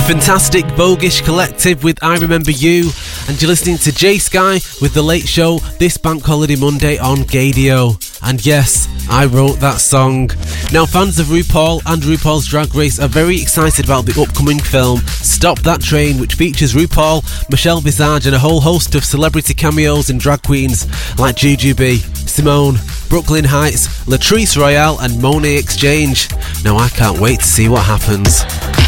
Fantastic Bogish Collective with I Remember You, and you're listening to Jay Sky with The Late Show this Bank Holiday Monday on Gadio. And yes, I wrote that song. Now, fans of RuPaul and RuPaul's Drag Race are very excited about the upcoming film Stop That Train, which features RuPaul, Michelle Visage and a whole host of celebrity cameos and drag queens like Jujubee, Simone, Brooklyn Heights, Latrice Royale and Monet Exchange. Now I can't wait to see what happens.